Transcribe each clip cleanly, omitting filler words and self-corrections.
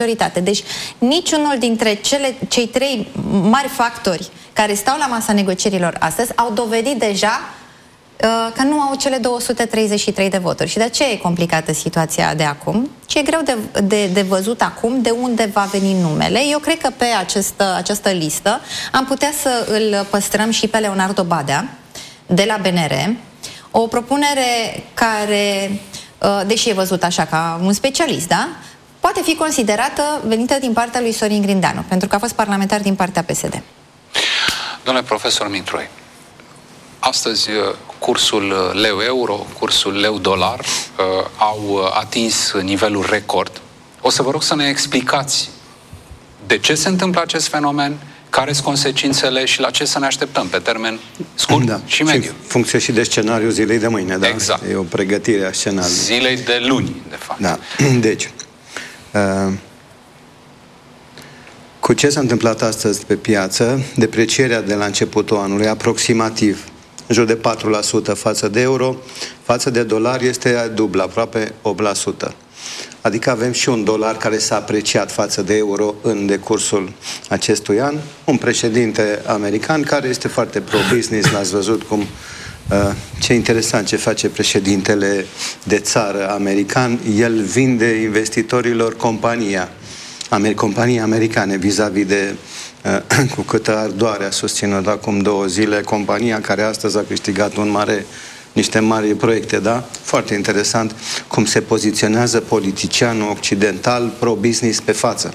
majoritate. Deci niciunul dintre cei trei mari factori care stau la masa negocierilor astăzi au dovedit deja că nu au cele 233 de voturi. Și de aceea e complicată situația de acum. Și e greu de văzut acum de unde va veni numele. Eu cred că pe această listă am putea să îl păstrăm și pe Leonardo Badea, de la BNR. O propunere care, deși e văzut așa ca un specialist, da? Poate fi considerată venită din partea lui Sorin Grindeanu, pentru că a fost parlamentar din partea PSD. Domnule profesor Mitroi, astăzi cursul leu-euro, cursul leu-dolar au atins niveluri record. O să vă rog să ne explicați de ce se întâmplă acest fenomen, care sunt consecințele și la ce să ne așteptăm pe termen scurt și mediu. Funcție și de scenariul zilei de mâine, da? Exact. E o pregătire a scenariului. Zilei de luni, de fapt. Da. Deci, cu ce s-a întâmplat astăzi pe piață? Deprecierea de la începutul anului, aproximativ, în jur de 4% față de euro, față de dolar este dublu, aproape 8%. Adică avem și un dolar care s-a apreciat față de euro în decursul acestui an. Un președinte american care este foarte pro-business, l-ați văzut cum... ce interesant ce face președintele de țară american. El vinde investitorilor companii americane vis-a-vis de cu câtă ardoare a susținut acum 2 zile compania care astăzi a câștigat niște mari proiecte, da? Foarte interesant cum se poziționează politicianul occidental pro-business pe față.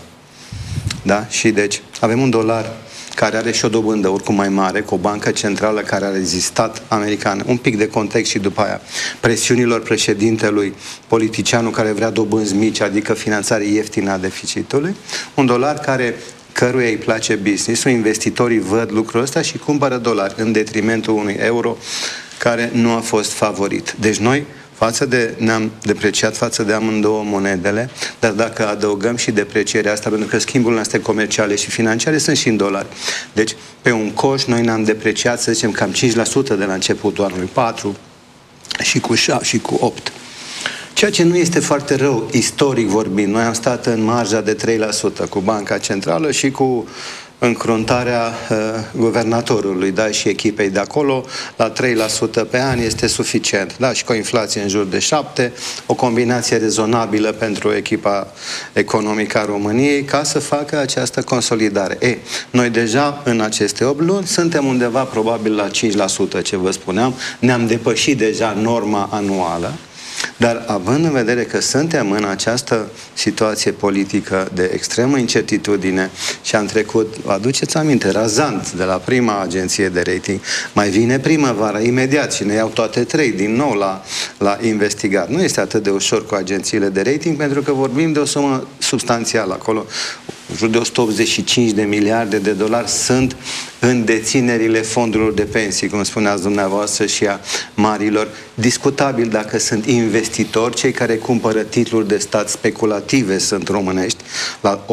Da? Și deci avem un dolar care are și o dobândă oricum mai mare, cu o bancă centrală care a rezistat americană. Un pic de context și după aia presiunilor președintelui, politicianul care vrea dobânzi mici, adică finanțare ieftină a deficitului. Un dolar căruia îi place business-ul, investitorii văd lucrul ăsta și cumpără dolari în detrimentul unui euro care nu a fost favorit. Deci noi ne-am depreciat față de amândouă monedele, dar dacă adăugăm și deprecierea asta, pentru că schimburile noastre comerciale și financiare sunt și în dolari. Deci, pe un coș, noi ne-am depreciat, să zicem, cam 5% de la începutul anului, 4 și cu 6 și cu 8. Ceea ce nu este foarte rău, istoric vorbind. Noi am stat în marja de 3% cu Banca Centrală și cu încruntarea guvernatorului, da, și echipei de acolo, la 3% pe an este suficient. Da, și cu o inflație în jur de 7%, o combinație rezonabilă pentru echipa economică a României ca să facă această consolidare. Noi deja în aceste 8 luni suntem undeva probabil la 5%, ce vă spuneam, ne-am depășit deja norma anuală. Dar având în vedere că suntem în această situație politică de extremă incertitudine și am trecut, aduceți aminte, razant de la prima agenție de rating, mai vine primăvara imediat și ne iau toate 3 din nou la investigat. Nu este atât de ușor cu agențiile de rating pentru că vorbim de o sumă substanțială acolo. În jur de 185 de miliarde de dolari sunt în deținerile fondurilor de pensii, cum spuneați dumneavoastră, și a marilor. Discutabil dacă sunt investitori, cei care cumpără titluri de stat speculative sunt românești, la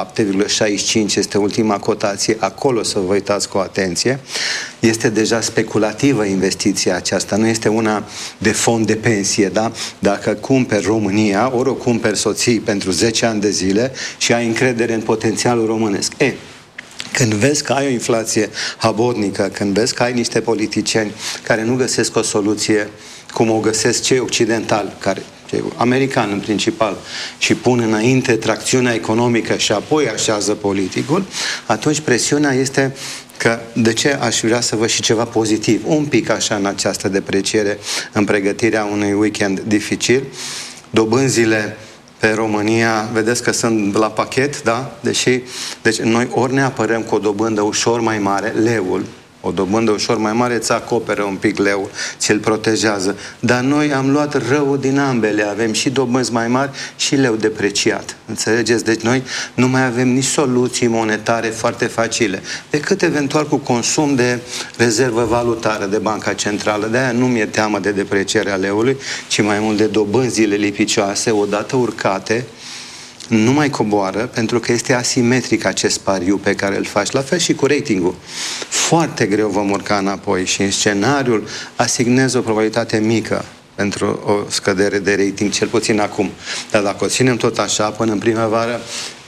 7,65 este ultima cotație, acolo să vă uitați cu atenție. Este deja speculativă investiția aceasta, nu este una de fond de pensie, da? Dacă cumperi România, ori o cumperi soții pentru 10 ani de zile și ai încredere în potențialul românesc. Când vezi că ai o inflație habotnică, când vezi că ai niște politicieni care nu găsesc o soluție cum o găsesc cei occidentali, cei americani în principal, și pun înainte tracțiunea economică și apoi așează politicul, atunci presiunea este că de ce aș vrea să văd și ceva pozitiv, un pic așa în această depreciere, în pregătirea unui weekend dificil. Dobânzile pe România, vedeți că sunt la pachet, da? Deci noi ori ne apărăm cu o dobândă ușor mai mare, leul, o dobândă ușor mai mare îți acoperă un pic leul, ți-l protejează. Dar noi am luat răul din ambele, avem și dobânzi mai mari și leu depreciat. Înțelegeți? Deci noi nu mai avem nici soluții monetare foarte facile, decât eventual cu consum de rezervă valutară de Banca Centrală. De-aia nu mi-e teamă de deprecierea leului, ci mai mult de dobânzile lipicioase, odată urcate, nu mai coboară, pentru că este asimetric acest pariu pe care îl faci. La fel și cu ratingul. Foarte greu vom urca înapoi și în scenariul asignez o probabilitate mică pentru o scădere de rating, cel puțin acum. Dar dacă o ținem tot așa, până în primăvară,